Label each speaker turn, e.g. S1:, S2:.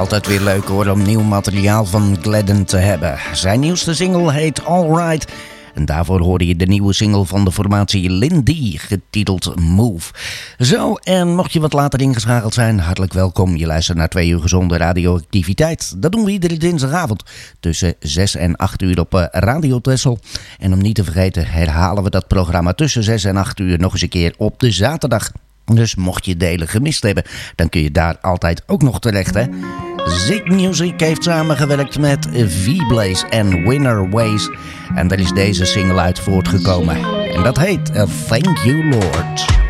S1: Altijd weer leuk hoor om nieuw materiaal van Gladden te hebben. Zijn nieuwste single heet Alright. En daarvoor hoorde je de nieuwe single van de formatie Lindy, getiteld Move. Zo, en mocht je wat later ingeschakeld zijn, hartelijk welkom. Je luistert naar 2 uur gezonde radioactiviteit. Dat doen we iedere dinsdagavond tussen 6 en 8 uur op Radio Texel. En om niet te vergeten herhalen we dat programma tussen 6 en 8 uur nog eens een keer op de zaterdag. Dus mocht je delen gemist hebben, dan kun je daar altijd ook nog terecht, hè. Zig Music heeft samengewerkt met V-Blaze en Winner Ways. En daar is deze single uit voortgekomen. En dat heet Thank You Lord.